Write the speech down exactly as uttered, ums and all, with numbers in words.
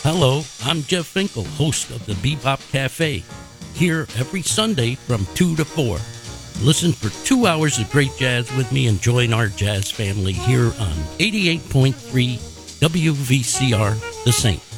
Hello, I'm Jeff Finkel, host of the Bebop Cafe, here every Sunday from two to four. Listen for two hours of great jazz with me and join our jazz family here on eighty-eight point three W V C R The Saint.